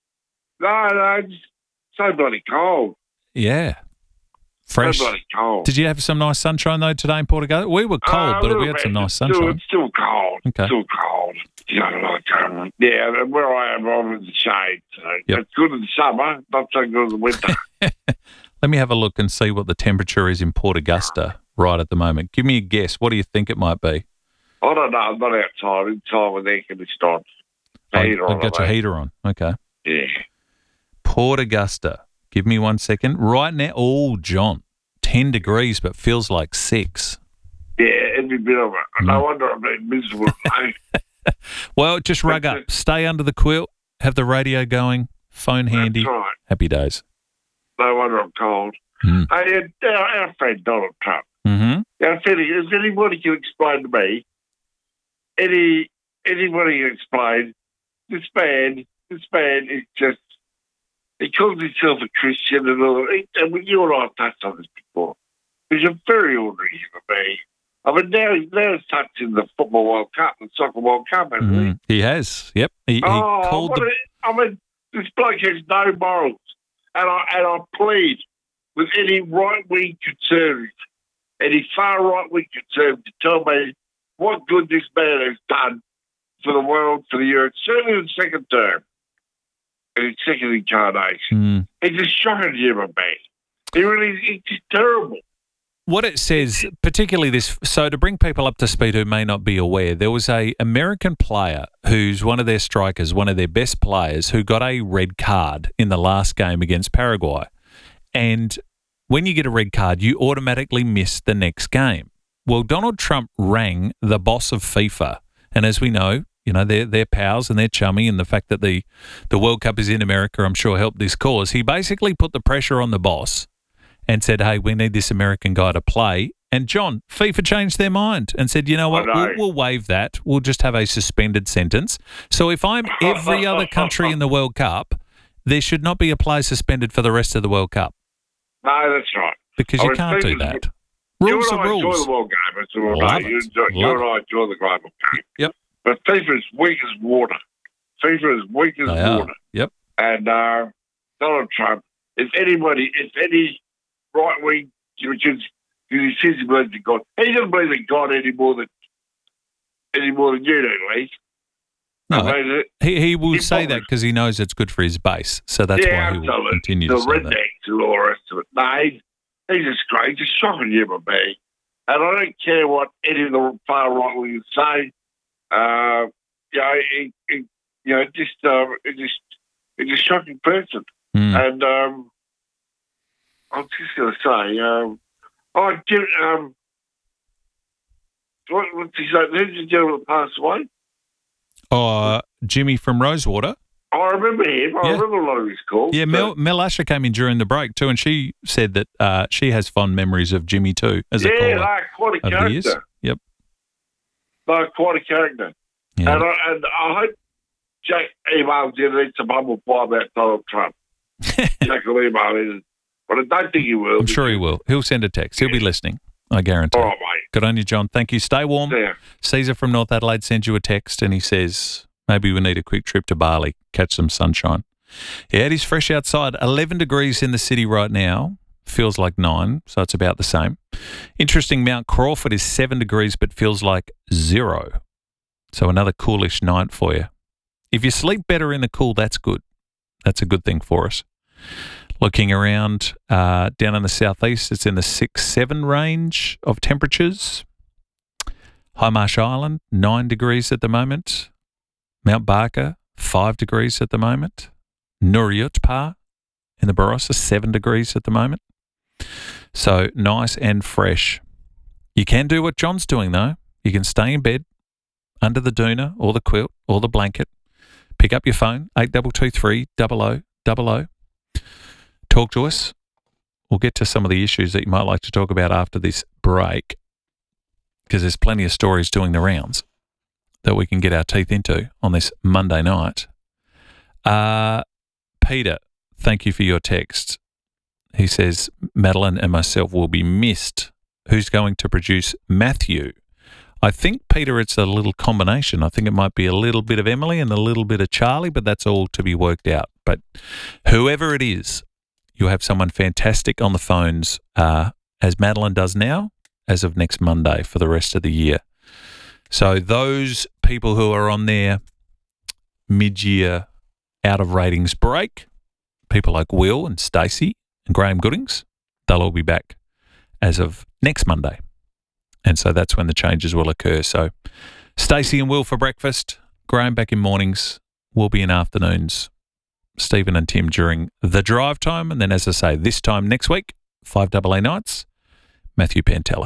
No, no, it's so bloody cold. Yeah. Fresh. So bloody cold. Did you have some nice sunshine, though, today in Port Augusta? We were cold, Uh, a but little we had bit. some nice It's still- sunshine. It's still cold. Okay. Still cold. You know, like, um, yeah, where I am, I'm in the shade. So Yep. It's good in the summer, not so good in the winter. Let me have a look and see what the temperature is in Port Augusta right at the moment. Give me a guess. What do you think it might be? I don't know. I'm not outside. Inside with the air conditioning on. The Oh, heater I've on, got I your mean. heater on. Okay. Yeah. Port Augusta. Give me one second. Right now, oh, John, ten degrees, but feels like six. Yeah, every bit of it. No wonder I'm being miserable. mate. Well, just rug up. Stay under the quilt. Have the radio going. Phone handy. right. Happy days. No wonder I'm cold. Mm. I, uh, our, our friend Donald Trump. Mm-hmm. Now, if anybody can explain to me, any anybody can explain, this man, this man is just, he calls himself a Christian and all. He, and you and I have touched on this before. He's a very ordinary human being. I mean, now, now he's touching the Football World Cup, the Soccer World Cup, hasn't Mm-hmm. He has, yep. He, he oh, called what the... a, I mean, this bloke has no morals. And I, and I plead with any right-wing conservative, any far-right-wing conservative to tell me what good this man has done for the world, for the earth, certainly in the second term, in his second incarnation. Mm. He's a shocking human being. He really, he's just terrible. What it says, particularly this, so to bring people up to speed who may not be aware, there was a American player who's one of their strikers, one of their best players, who got a red card in the last game against Paraguay. And when you get a red card, you automatically miss the next game. Well, Donald Trump rang the boss of FIFA, and as we know, you know, they're, they're pals and they're chummy, and the fact that the, the World Cup is in America, I'm sure, helped this cause. He basically put the pressure on the boss and said, hey, we need this American guy to play. And, John, FIFA changed their mind and said, you know what, we'll, we'll waive that. We'll just have a suspended sentence. So if I'm every other country in the World Cup, there should not be a player suspended for the rest of the World Cup. No, that's right. Because you can't do that. Rules are rules. You and I enjoy the World Game. It's all Love right. it. You, enjoy, you Love and I enjoy the global game. Yep. But FIFA is weak as water. FIFA is weak as They are. water. Yep. And uh, Donald Trump, if anybody, if any right wing, which is, he says he believes in God, he doesn't believe in God any more than any more than you do, Lee. No, I mean, he, he will he say that probably- because he knows it's good for his base. So that's yeah, why he will absolutely. continue the to say that. rednecks and all the rest of it. No, he's, he's just great. He's a shocking human being. And I don't care what any of the far right wingers say. Uh, you know, he, he, you know, just, uh, he's just, he's a shocking person. Mm. And um, I was just going to say, um, oh, Jim, um, what, what's his name? Who's the gentleman that passed away? Oh, uh, Jimmy from Rosewater. I remember him. I Yeah. remember a lot of his calls. Yeah, but- Mel, Mel Asher came in during the break too, and she said that uh, she has fond memories of Jimmy too as a yeah, caller no, quite a over the years. character. Yep. No, quite a character. Yeah. And, I, and I hope Jack emails in and eats some humble pie about Donald Trump. Jack will email in, but I don't think he will. I'm sure he will. He'll send a text. He'll be listening. I guarantee. All right, mate. Good on you, John. Thank you. Stay warm. Yeah. Caesar from North Adelaide sends you a text and he says, maybe we need a quick trip to Bali, catch some sunshine. Yeah, it is fresh outside. eleven degrees in the city right now. Feels like nine, so it's about the same. Interesting, Mount Crawford is seven degrees but feels like zero. So another coolish night for you. If you sleep better in the cool, that's good. That's a good thing for us. Looking around uh, down in the southeast, it's in the six, seven range of temperatures. High Marsh Island, nine degrees at the moment. Mount Barker, five degrees at the moment. Nuriyutpa in the Barossa, seven degrees at the moment. So nice and fresh. You can do what John's doing, though. You can stay in bed under the doona or the quilt or the blanket. Pick up your phone, eight two two three, double oh, double oh. Talk to us. We'll get to some of the issues that you might like to talk about after this break, because there's plenty of stories doing the rounds that we can get our teeth into on this Monday night. Uh, Peter, thank you for your text. He says, Madeline and myself will be missed. Who's going to produce Matthew? I think, Peter, it's a little combination. I think it might be a little bit of Emily and a little bit of Charlie, but that's all to be worked out. But whoever it is, you'll have someone fantastic on the phones, uh, as Madeline does now, as of next Monday for the rest of the year. So those people who are on their mid-year out of ratings break, people like Will and Stacey and Graham Goodings, they'll all be back as of next Monday. And so that's when the changes will occur. So Stacey and Will for breakfast, Graham back in mornings, we'll be in afternoons, Stephen and Tim during the drive time. And then, as I say, this time next week, five double A nights, Matthew Pantelis.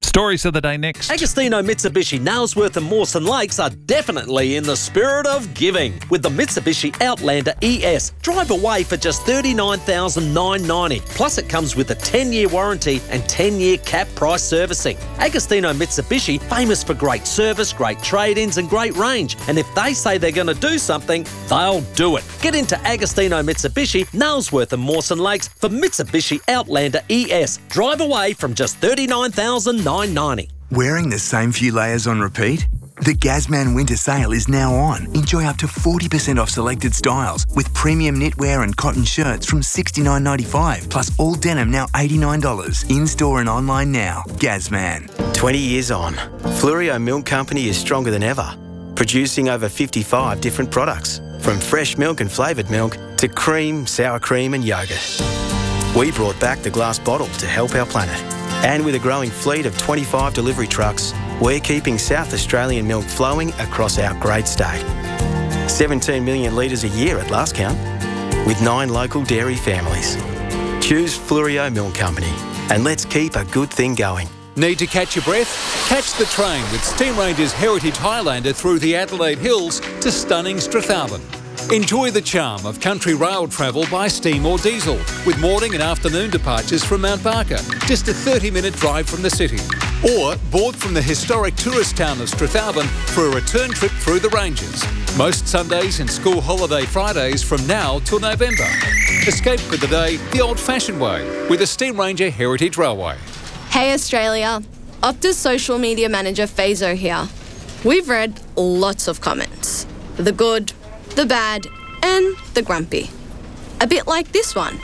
Stories of the day next. Agostino, Mitsubishi, Nailsworth and Mawson Lakes are definitely in the spirit of giving with the Mitsubishi Outlander E S. Drive away for just thirty-nine thousand nine hundred ninety dollars. Plus it comes with a ten-year warranty and ten-year cap price servicing. Agostino Mitsubishi, famous for great service, great trade-ins and great range. And if they say they're going to do something, they'll do it. Get into Agostino Mitsubishi, Nailsworth and Mawson Lakes for Mitsubishi Outlander E S. Drive away from just thirty-nine thousand nine hundred ninety dollars. Wearing the same few layers on repeat? The Gazman winter sale is now on. Enjoy up to forty percent off selected styles with premium knitwear and cotton shirts from sixty-nine ninety-five, plus all denim now eighty-nine dollars. In-store and online now. Gazman. twenty years on, Fluorio Milk Company is stronger than ever, producing over fifty-five different products, from fresh milk and flavoured milk to cream, sour cream and yoghurt. We brought back the glass bottle to help our planet. And with a growing fleet of twenty-five delivery trucks, we're keeping South Australian milk flowing across our great state. seventeen million litres a year at last count, with nine local dairy families. Choose Fluorio Milk Company, and let's keep a good thing going. Need to catch your breath? Catch the train with Steam Ranger's Heritage Highlander through the Adelaide Hills to stunning Strathalbyn. Enjoy the charm of country rail travel by steam or diesel, with morning and afternoon departures from Mount Barker, just a thirty minute drive from the city. Or board from the historic tourist town of Strathalbyn for a return trip through the ranges. Most Sundays and school holiday Fridays from now till November. Escape for the day the old-fashioned way with the Steam Ranger Heritage Railway. Hey Australia, Optus social media manager Fazo here. We've read lots of comments. The good, the bad, and the grumpy. A bit like this one.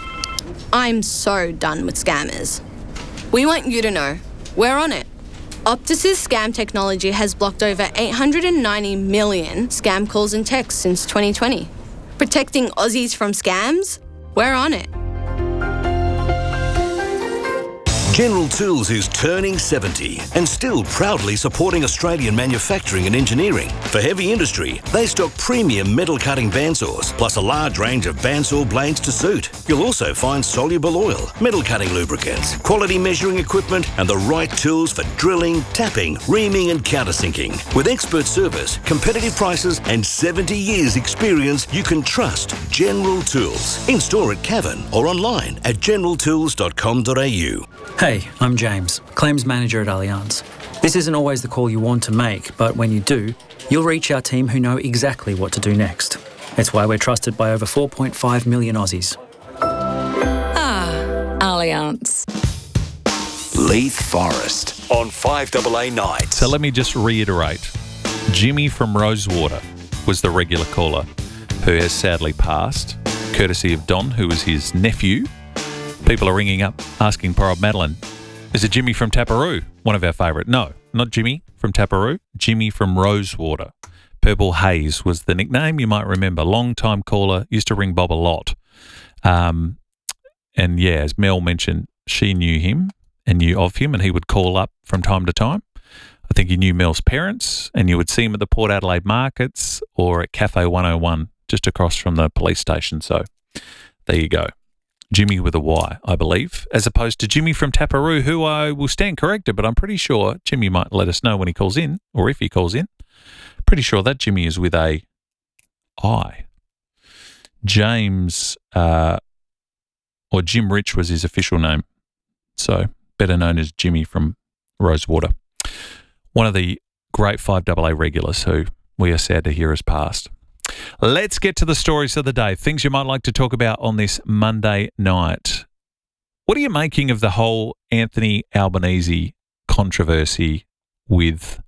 I'm so done with scammers. We want you to know, we're on it. Optus's scam technology has blocked over eight hundred ninety million scam calls and texts since twenty twenty. Protecting Aussies from scams? We're on it. General Tools is turning seventy and still proudly supporting Australian manufacturing and engineering. For heavy industry, they stock premium metal cutting bandsaws, plus a large range of bandsaw blades to suit. You'll also find soluble oil, metal cutting lubricants, quality measuring equipment, and the right tools for drilling, tapping, reaming, and countersinking. With expert service, competitive prices, and seventy years experience, you can trust General Tools. In store at Cavan or online at general tools dot com dot a u. Hey, I'm James, Claims Manager at Allianz. This isn't always the call you want to make, but when you do, you'll reach our team who know exactly what to do next. It's why we're trusted by over four point five million Aussies. Ah, Allianz. Leith Forest on five A A nights. So let me just reiterate. Jimmy from Rosewater was the regular caller who has sadly passed, courtesy of Don, who was his nephew. People are ringing up asking poor old Madeline, is it Jimmy from Taparoo? One of our favourite. No, not Jimmy from Taparoo. Jimmy from Rosewater. Purple Haze was the nickname, you might remember. Long-time caller, used to ring Bob a lot. Um, and yeah, as Mel mentioned, she knew him and knew of him, and he would call up from time to time. I think he knew Mel's parents, and you would see him at the Port Adelaide markets or at Cafe one oh one, just across from the police station. So there you go. Jimmy with a Y, I believe, as opposed to Jimmy from Taparoo, who I will stand corrected, but I'm pretty sure Jimmy might let us know when he calls in, or if he calls in. Pretty sure that Jimmy is with a I. James, uh, or Jim Rich was his official name, so better known as Jimmy from Rosewater. One of the great five A A regulars who we are sad to hear has passed. Let's get to the stories of the day, things you might like to talk about on this Monday night. What are you making of the whole Anthony Albanese controversy with...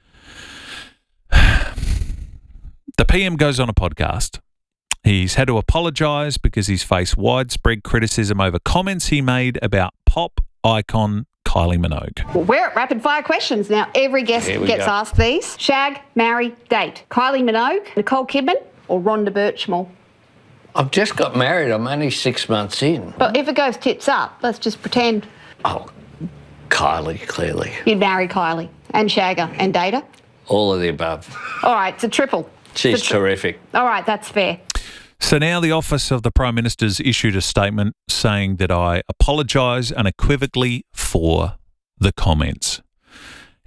The P M goes on a podcast. He's had to apologise because he's faced widespread criticism over comments he made about pop icon Kylie Minogue. Well, we're at rapid fire questions now. Every guest gets go. asked these. Shag, marry, date. Kylie Minogue, Nicole Kidman, or Rhonda Birchmore? I've just got married. I'm only six months in. But if it goes tits up, let's just pretend. Oh, Kylie, clearly. You'd marry Kylie and shag her and date her? All of the above. All right, it's a triple. She's a tri- terrific. All right, that's fair. So now the Office of the Prime Minister's issued a statement saying that I apologise unequivocally for the comments.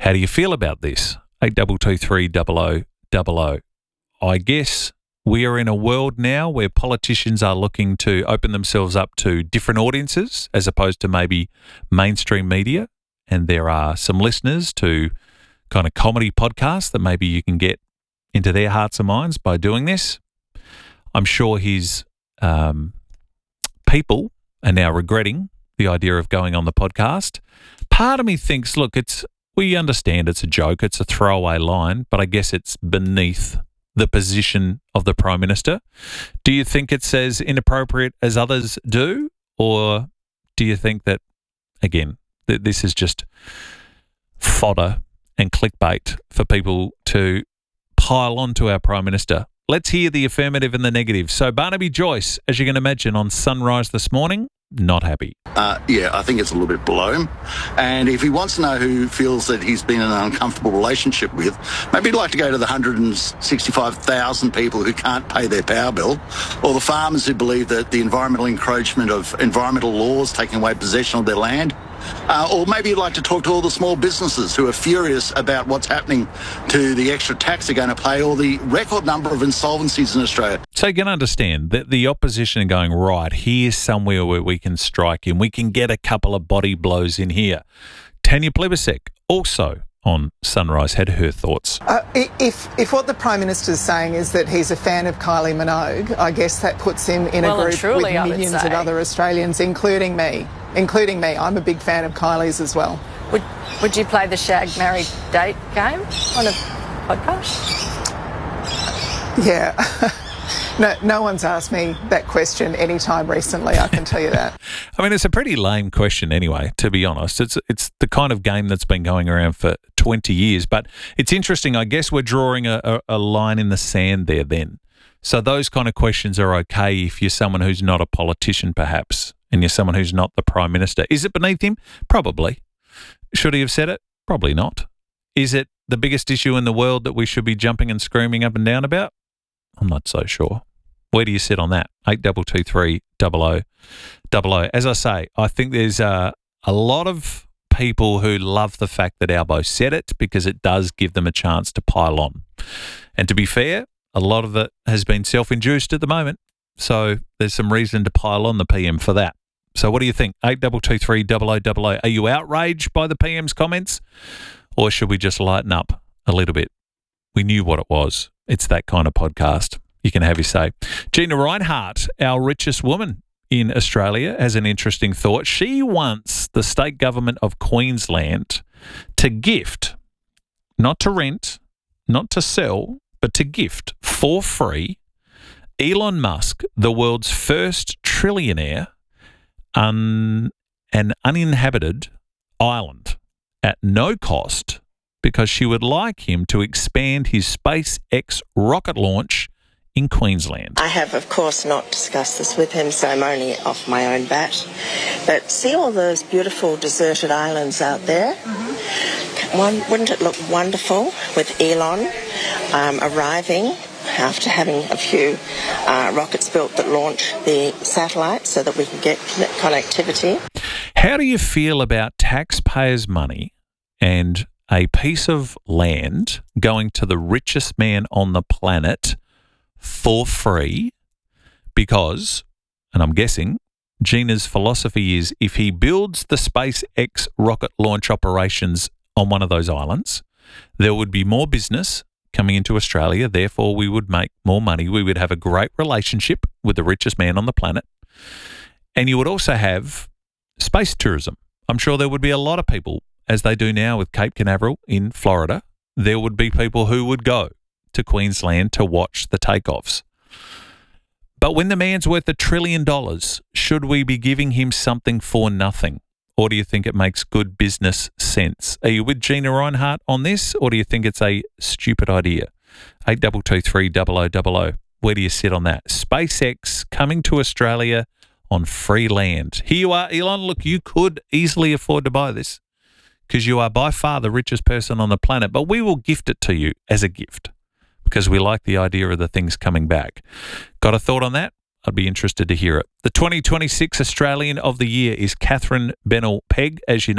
How do you feel about this? eight two two three double oh double oh. I guess we are in a world now where politicians are looking to open themselves up to different audiences as opposed to maybe mainstream media. And there are some listeners to kind of comedy podcasts that maybe you can get into their hearts and minds by doing this. I'm sure his um, people are now regretting the idea of going on the podcast. Part of me thinks, look, it's we understand it's a joke, it's a throwaway line, but I guess it's beneath the position of the Prime Minister. Do you think it's as inappropriate as others do? Or do you think that, again, that this is just fodder and clickbait for people to pile onto our Prime Minister? Let's hear the affirmative and the negative. So Barnaby Joyce, as you can imagine, on Sunrise this morning, not happy. Uh, yeah, I think it's a little bit below him. And if he wants to know who feels that he's been in an uncomfortable relationship with, maybe he'd like to go to the one hundred sixty-five thousand people who can't pay their power bill, or the farmers who believe that the environmental encroachment of environmental laws taking away possession of their land. Uh, or maybe you'd like to talk to all the small businesses who are furious about what's happening to the extra tax they're going to pay, or the record number of insolvencies in Australia. So you can understand that the opposition are going, right, here's somewhere where we can strike him. We can get a couple of body blows in here. Tanya Plibersek, also on Sunrise, had her thoughts. Uh, if if what the Prime Minister is saying is that he's a fan of Kylie Minogue, I guess that puts him in well, a group truly, with millions of other Australians, including me. Including me. I'm a big fan of Kylie's as well. Would Would you play the shag, marry, date game on a podcast? Yeah. No, no one's asked me that question any time recently, I can tell you that. I mean, it's a pretty lame question anyway, to be honest. It's it's the kind of game that's been going around for twenty years. But it's interesting. I guess we're drawing a, a, a line in the sand there then. So those kind of questions are okay if you're someone who's not a politician, perhaps, and you're someone who's not the Prime Minister. Is it beneath him? Probably. Should he have said it? Probably not. Is it the biggest issue in the world that we should be jumping and screaming up and down about? I'm not so sure. Where do you sit on that? eight two two three double oh double oh. As I say, I think there's uh, a lot of people who love the fact that Albo said it because it does give them a chance to pile on. And to be fair, a lot of it has been self-induced at the moment. So there's some reason to pile on the P M for that. So what do you think? eight two two three double oh double oh. Are you outraged by the P M's comments? Or should we just lighten up a little bit? We knew what it was. It's that kind of podcast. You can have your say. Gina Rinehart, our richest woman in Australia, has an interesting thought. She wants the state government of Queensland to gift, not to rent, not to sell, but to gift for free Elon Musk, the world's first trillionaire, un, an uninhabited island at no cost, because she would like him to expand his SpaceX rocket launch in Queensland. I have, of course, not discussed this with him, so I'm only off my own bat. But see all those beautiful deserted islands out there? Mm-hmm. One, wouldn't it look wonderful with Elon um, arriving after having a few uh, rockets built that launch the satellites so that we can get connectivity? How do you feel about taxpayers' money and a piece of land going to the richest man on the planet for free? Because, and I'm guessing, Gina's philosophy is if he builds the SpaceX rocket launch operations on one of those islands, there would be more business coming into Australia. Therefore, we would make more money. We would have a great relationship with the richest man on the planet. And you would also have space tourism. I'm sure there would be a lot of people, as they do now with Cape Canaveral in Florida, there would be people who would go to Queensland to watch the takeoffs. But when the man's worth a trillion dollars, should we be giving him something for nothing? Or do you think it makes good business sense? Are you with Gina Rinehart on this, or do you think it's a stupid idea? eight two two three double oh double oh. Where do you sit on that? SpaceX coming to Australia on free land. Here you are, Elon. Look, you could easily afford to buy this because you are by far the richest person on the planet, but we will gift it to you as a gift because we like the idea of the things coming back. Got a thought on that? I'd be interested to hear it. The twenty twenty-six Australian of the Year is Catherine Bennell-Pegg, as you know.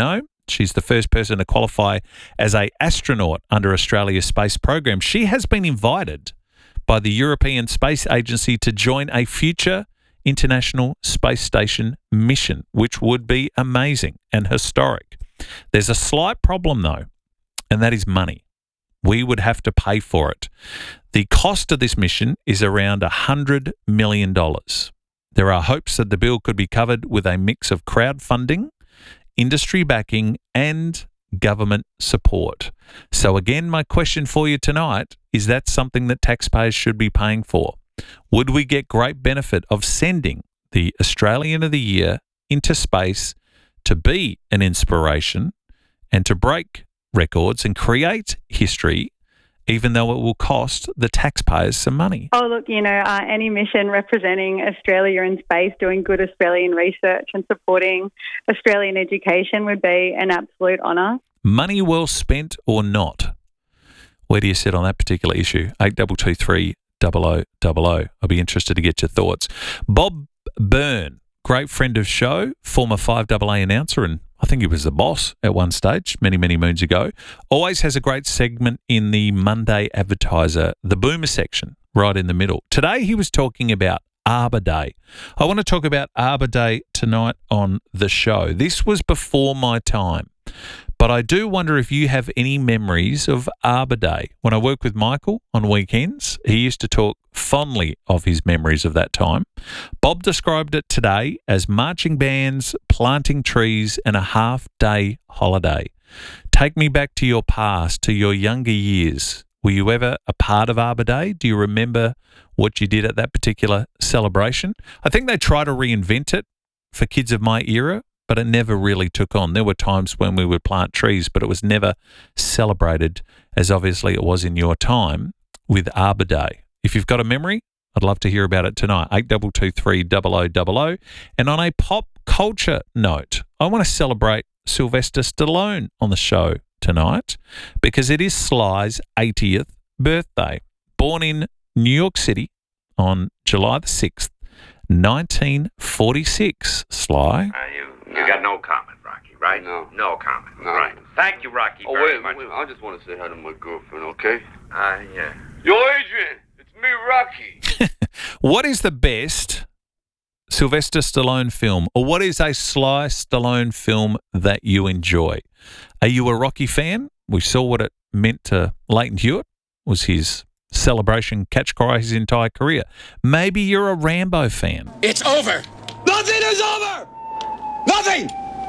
She's the first person to qualify as a astronaut under Australia's space program. She has been invited by the European Space Agency to join a future International Space Station mission, which would be amazing and historic. There's a slight problem, though, and that is money. We would have to pay for it. The cost of this mission is around one hundred million dollars. There are hopes that the bill could be covered with a mix of crowdfunding, industry backing, and government support. So again, my question for you tonight, is that something that taxpayers should be paying for? Would we get great benefit of sending the Australian of the Year into space to be an inspiration and to break records and create history, even though it will cost the taxpayers some money? Oh, look, you know, uh, any mission representing Australia in space, doing good Australian research and supporting Australian education would be an absolute honour. Money well spent or not? Where do you sit on that particular issue? eight two two three double oh double oh. I'll be interested to get your thoughts. Bob Byrne, great friend of show, former five A A announcer, and I think he was the boss at one stage many, many moons ago. Always has a great segment in the Monday Advertiser, the Boomer section, right in the middle. Today he was talking about Arbor Day. I want to talk about Arbor Day tonight on the show. This was before my time, but I do wonder if you have any memories of Arbor Day. When I worked with Michael on weekends, he used to talk fondly of his memories of that time. Bob described it today as marching bands, planting trees, and a half-day holiday. Take me back to your past, to your younger years. Were you ever a part of Arbor Day? Do you remember what you did at that particular celebration? I think they try to reinvent it for kids of my era, but it never really took on. There were times when we would plant trees, but it was never celebrated as obviously it was in your time with Arbor Day. If you've got a memory, I'd love to hear about it tonight. eight two two three double oh double oh. And on a pop culture note, I want to celebrate Sylvester Stallone on the show tonight because it is Sly's eightieth birthday. Born in New York City on July the sixth, nineteen forty-six. Sly. Uh, you, you got no comment, Rocky, right? No. No comment. No. Right. Thank you, Rocky, Oh, very wait, much. wait, I just want to say hi to my girlfriend, okay? Uh, yeah. Yo, Adrian, it's me, Rocky. What is the best Sylvester Stallone film, or what is a Sly Stallone film that you enjoy? Are you a Rocky fan? We saw what it meant to Leighton Hewitt, was his celebration catch cry his entire career. Maybe you're a Rambo fan. It's over. Nothing is over. Nothing.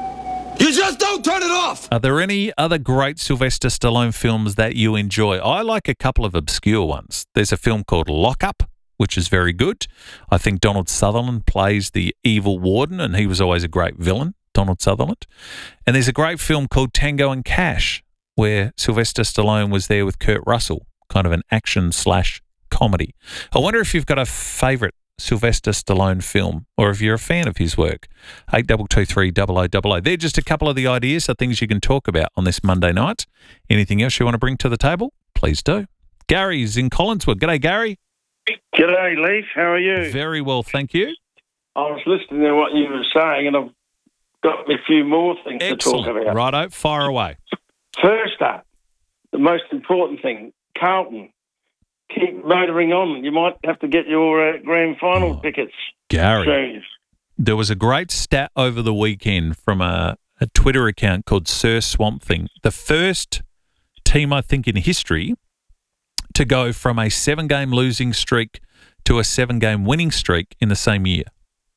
You just don't turn it off. Are there any other great Sylvester Stallone films that you enjoy? I like a couple of obscure ones. There's a film called Lock Up, which is very good. I think Donald Sutherland plays the evil warden, and he was always a great villain, Donald Sutherland. And there's a great film called Tango and Cash, where Sylvester Stallone was there with Kurt Russell, kind of an action slash comedy. I wonder if you've got a favourite Sylvester Stallone film, or if you're a fan of his work. eight two two three double oh double oh. They're just a couple of the ideas of things you can talk about on this Monday night. Anything else you want to bring to the table? Please do. Gary's in Collinswood. G'day, Gary. G'day, Leaf. How are you? Very well, thank you. I was listening to what you were saying, and I've got a few more things Excellent. to talk about. Righto, fire away. First up, the most important thing, Carlton. Keep motoring on. You might have to get your uh, grand final oh, tickets. Gary, soon. There was a great stat over the weekend from a, a Twitter account called Sir Swamp Thing. The first team, I think, in history to go from a seven-game losing streak to a seven-game winning streak in the same year.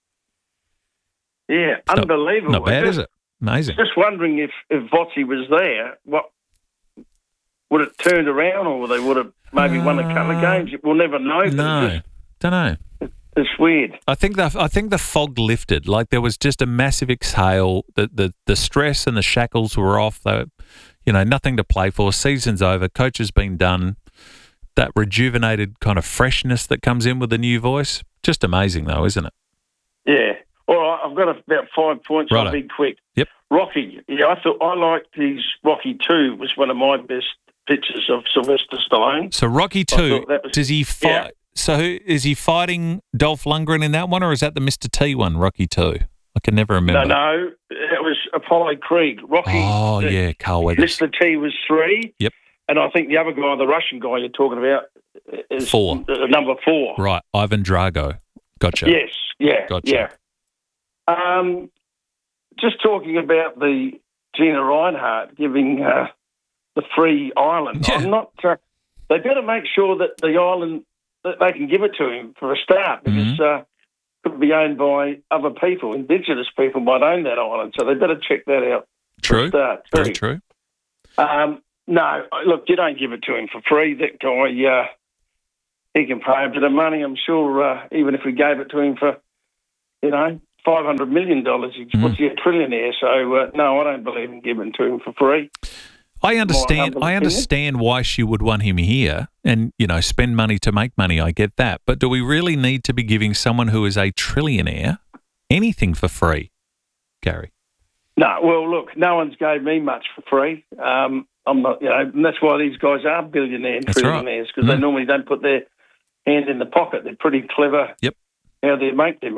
Yeah, It's not- unbelievable. Not bad, Just- is it? Amazing. Just wondering if, if Votzi was there, what would it turned around, or they would have maybe won a couple of games? We'll never know. but No, it's, don't know. just- it's weird. I think the I think the fog lifted. Like there was just a massive exhale. The the the stress and the shackles were off. They, were, you know, nothing to play for. Season's over. Coach has been done. That rejuvenated kind of freshness that comes in with the new voice. Just amazing, though, isn't it? Yeah. All right, I've got about five points. I'll Righto. be quick. Yep. Rocky. Yeah, I thought I liked his Rocky Two. Was one of my best pictures of Sylvester Stallone. So Rocky I Two. thought that was- Does he fight? Yeah. So who, is he fighting Dolph Lundgren in that one, or is that the Mister T one, Rocky Two? I can never No, remember. no, it was Apollo Creed. Rocky. Oh, the, yeah, Carl Weathers. Mister T was three. Yep. And I think the other guy, the Russian guy you're talking about, is Four. uh, number four. Right, Ivan Drago. Gotcha. Yes, yeah, Gotcha. yeah. Um, just talking about the Gina Reinhardt giving uh, the free island. Yeah. I'm not. Uh, they better make sure that the island that they can give it to him for a start, because Mm-hmm. uh, it could be owned by other people. Indigenous people might own that island, so they better check that out. True. For a start. Very true. Um, no, look, you don't give it to him for free. That guy, uh, he can pay a bit of money. I'm sure, uh, even if we gave it to him for, you know, five hundred million dollars, he's Mm. what's he, a trillionaire. So, uh, no, I don't believe in giving it to him for free. I understand. humble I opinion. understand why she would want him here, and you know, spend money to make money. I get that, but do we really need to be giving someone who is a trillionaire anything for free, Gary? No, well, look, no one's gave me much for free. Um, I'm not, you know, and that's why these guys are billionaires and That's right. trillionaires, because they Mm. normally don't put their hand in the pocket. They're pretty clever. Yep. How they make their